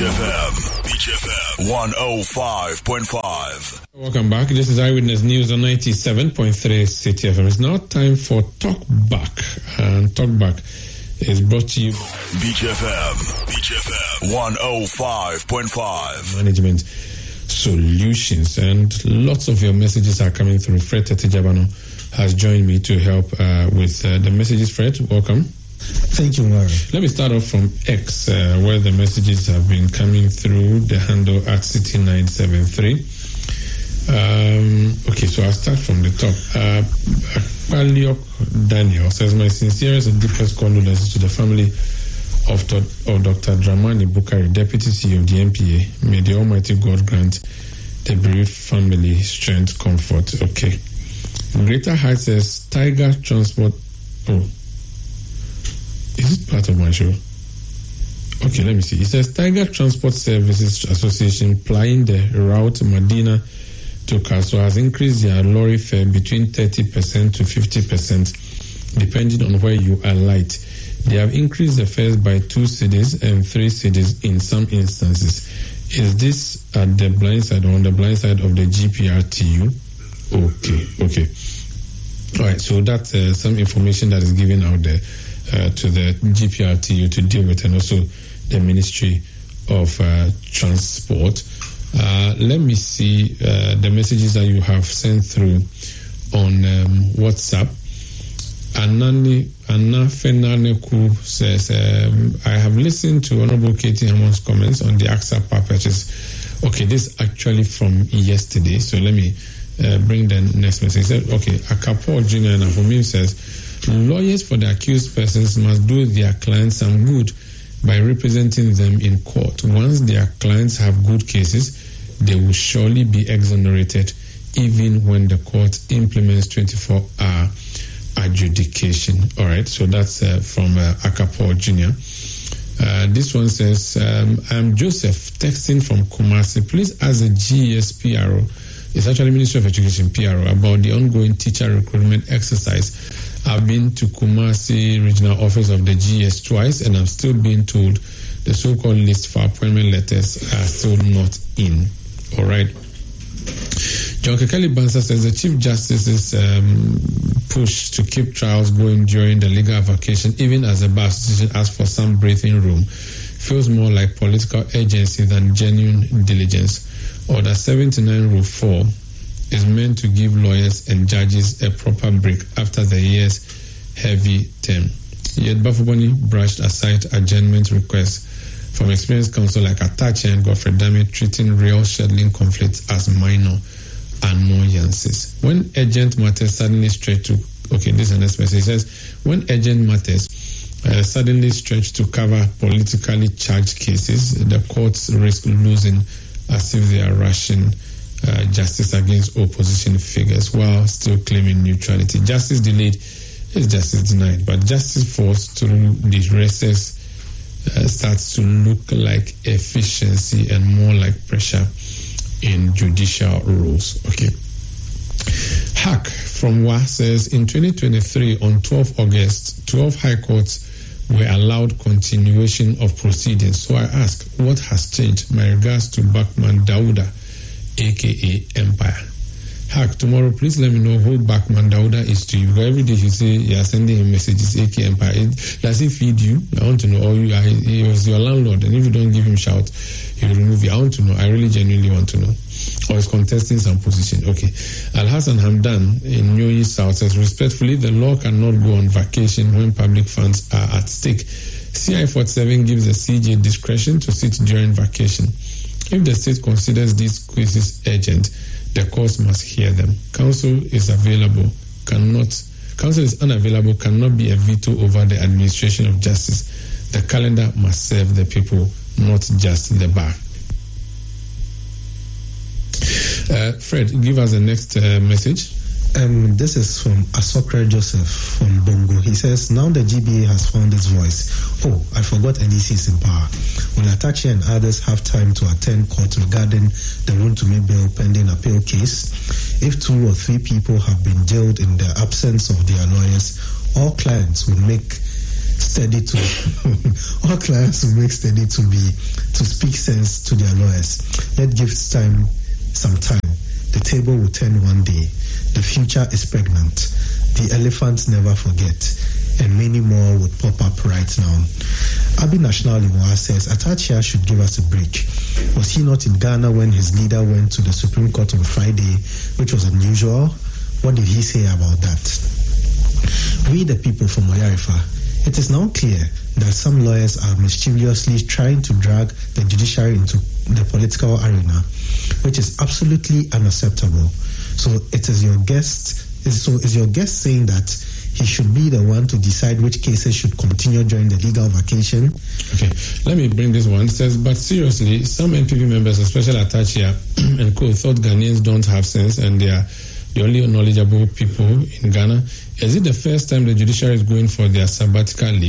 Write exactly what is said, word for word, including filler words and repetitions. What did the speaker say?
F M, Beach F M, one oh five point five. Welcome back. This is Eyewitness News on ninety-seven point three City F M. It's now time for Talk Back. And Talk Back is brought to you by Beach F M, Beach F M, one oh five point five. Management Solutions. And lots of your messages are coming through. Fred Tetejabano has joined me to help uh, with uh, the messages. Fred, welcome. Thank you, Mary. Let me start off from X, uh, where the messages have been coming through, the handle at City nine seven three. Um, okay, so I'll start from the top. Uh, Paliok Daniel says, my sincerest and deepest condolences to the family of, to- of Doctor Dramani Bukari, Deputy C E O of the N P A. May the Almighty God grant the bereaved family strength, comfort. Okay. Greater Heights says, Tiger Transport... Oh. Is it part of my show? Okay, let me see. It says Tiger Transport Services Association plying the route Medina to Kaso has increased their lorry fare between thirty percent to fifty percent depending on where you alight. They have increased the fares by two cities and three cities in some instances. Is this at the blind side or on the blind side of the G P R T U? Okay, okay. All right, so that's uh, some information that is given out there. Uh, to the G P R T U to deal with, and also the Ministry of uh, Transport. Uh, let me see uh, the messages that you have sent through on um, WhatsApp. Anani Anafenaneku says, um, I have listened to Honorable Katie Hammond's comments on the AXA power purchase. Okay, this is actually from yesterday, so let me uh, bring the next message. He said, okay, Akapo Junior and Afomim says, lawyers for the accused persons must do their clients some good by representing them in court. Once their clients have good cases, they will surely be exonerated, even when the court implements twenty-four hour adjudication. All right, so that's uh, from uh, Akapo Junior Uh, this one says, um, I'm Joseph, texting from Kumasi. Please ask the G S P R O, it's actually Ministry of Education, P R O, about the ongoing teacher recruitment exercise. I've been to Kumasi Regional Office of the G S twice, and I'm still being told the so-called list for appointment letters are still not in. All right. John Kekeli Bansa says the Chief Justice's um, push to keep trials going during the legal vacation, even as the Bar Association asks for some breathing room, feels more like political urgency than genuine diligence. Order seventy-nine Rule four is meant to give lawyers and judges a proper break after the year's heavy term. Yet Bafuboni brushed aside adjournment requests from experienced counsel like Atache and Godfrey Dami, treating real scheduling conflicts as minor annoyances. When urgent matters suddenly stretch to... Okay, this is the next message. It says, when urgent matters uh, suddenly stretch to cover politically charged cases, the courts risk losing as if they are rushing Uh, justice against opposition figures while still claiming neutrality. Justice delayed is justice denied, but justice forced through the recess uh, starts to look like efficiency and more like pressure in judicial rules. Okay. Hack from W A says, in twenty twenty-three, on twelfth August, twelve high courts were allowed continuation of proceedings. So I ask, what has changed? My regards to Bachman Dauda, A K A Empire. Hack, tomorrow, please let me know who Bachman Dauda is to you. Every day you say you are sending him messages, A K A Empire. Does he feed you? I want to know. Or you are, he was your landlord, and if you don't give him shout, he will remove you. I want to know. I really genuinely want to know. Or is contesting some position. Okay. Al-Hassan Hamdan in New East South says, respectfully, the law cannot go on vacation when public funds are at stake. C I forty-seven gives the C J discretion to sit during vacation. If the state considers these cases urgent, the courts must hear them. Counsel is available, cannot, counsel is unavailable, cannot be a veto over the administration of justice. The calendar must serve the people, not just the bar. Uh, Fred, give us the next uh, message. Um, this is from Asokre Joseph from Bongo. He says, now the G B A has found its voice. Oh, I forgot N E C is in power. Will Atache and others have time to attend court regarding the Wontumi bill pending appeal case? If two or three people have been jailed in the absence of their lawyers, all clients will make steady to all clients will make steady to be to speak sense to their lawyers. Let's give time some time. The table will turn one day. The future is pregnant. The elephants never forget. And many more would pop up right now. Abi National Imoa says Atachia should give us a break. Was he not in Ghana when his leader went to the Supreme Court on Friday, which was unusual? What did he say about that? We the people from Oyarifa, it is now clear that some lawyers are mischievously trying to drag the judiciary into the political arena, which is absolutely unacceptable. So it is your guest, so is your guest saying that he should be the one to decide which cases should continue during the legal vacation? Okay, let me bring this one. It says, but seriously, some N P P members, especially Atachia and co, thought Ghanaians don't have sense and they are the only knowledgeable people in Ghana. Is it the first time the judiciary is going for their sabbatical leave?